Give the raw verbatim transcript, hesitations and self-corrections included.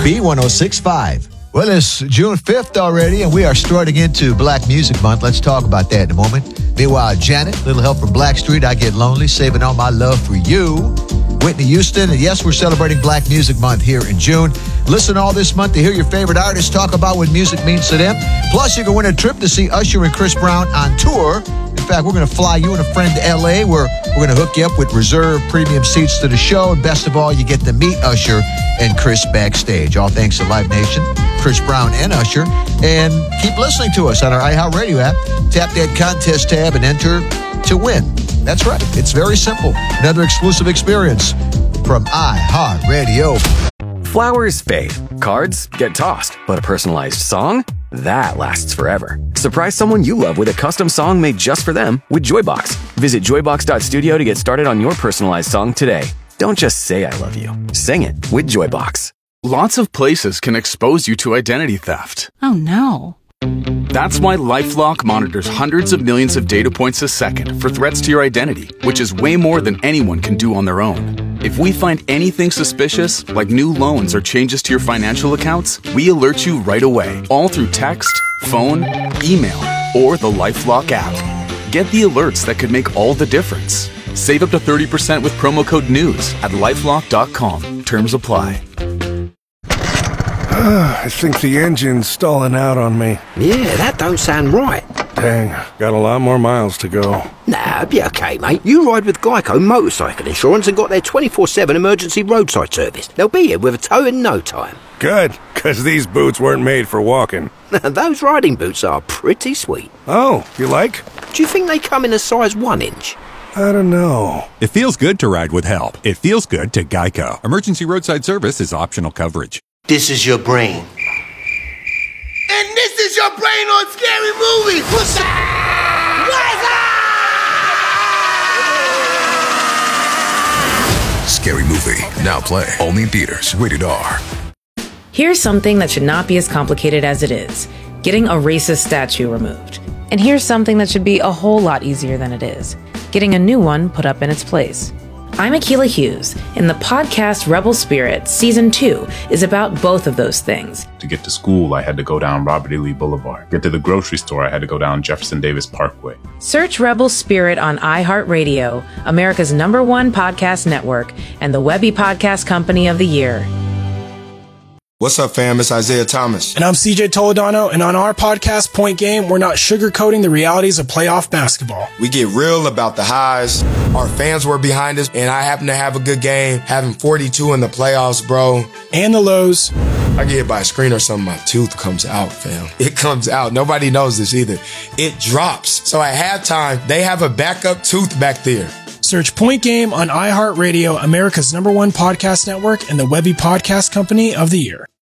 B one oh six point five. Well, it's June fifth already, and we are starting into Black Music Month. Let's talk about that in a moment. Meanwhile, Janet, little help from Blackstreet, I Get Lonely, saving all my love for you. Whitney Houston, and yes, we're celebrating Black Music Month here in June. Listen all this month to hear your favorite artists talk about what music means to them. Plus, you can win a trip to see Usher and Chris Brown on tour. In fact, we're going to fly you and a friend to L A, where we're going to hook you up with reserved premium seats to the show. And best of all, you get to meet Usher and Chris backstage. All thanks to Live Nation, Chris Brown, and Usher. And keep listening to us on our iHeartRadio app. Tap that contest tab and enter to win. That's right. It's very simple. Another exclusive experience from iHeartRadio. Flowers fade. Cards get tossed. But a personalized song? That lasts forever. Surprise someone you love with a custom song made just for them with Joybox. Visit joybox dot studio to get started on your personalized song today. Don't just say I love you. Sing it with Joybox. Lots of places can expose you to identity theft. Oh no. That's why LifeLock monitors hundreds of millions of data points a second for threats to your identity, which is way more than anyone can do on their own. If we find anything suspicious, like new loans or changes to your financial accounts, we alert you right away, all through text, phone, email, or the LifeLock app. Get the alerts that could make all the difference. Save up to thirty percent with promo code NEWS at lifelock dot com. Terms apply. I think the engine's stalling out on me. Yeah, that don't sound right. Dang, got a lot more miles to go. Nah, be okay, mate. You ride with Geico Motorcycle Insurance and got their twenty-four seven emergency roadside service. They'll be here with a tow in no time. Good, because these boots weren't made for walking. Those riding boots are pretty sweet. Oh, you like? Do you think they come in a size one inch? I don't know. It feels good to ride with help. It feels good to Geico. Emergency roadside service is optional coverage. This is your brain. And this is your brain on Scary Movie. What's up? What's up? Scary Movie. Now play. Only in theaters. Rated R. Here's something that should not be as complicated as it is. Getting a racist statue removed. And here's something that should be a whole lot easier than it is. Getting a new one put up in its place. I'm Akilah Hughes, and the podcast Rebel Spirit Season two is about both of those things. To get to school, I had to go down Robert E. Lee Boulevard. Get to the grocery store, I had to go down Jefferson Davis Parkway. Search Rebel Spirit on iHeartRadio, America's number one podcast network, and the Webby Podcast Company of the Year. What's up, fam? It's Isaiah Thomas. And I'm C J Toledano, and on our podcast, Point Game, we're not sugarcoating the realities of playoff basketball. We get real about the highs. Our fans were behind us, and I happen to have a good game, having forty-two in the playoffs, bro. And the lows. I get hit by a screen or something, my tooth comes out, fam. It comes out. Nobody knows this either. It drops. So at halftime, they have a backup tooth back there. Search Point Game on iHeartRadio, America's number one podcast network, and the Webby Podcast Company of the Year.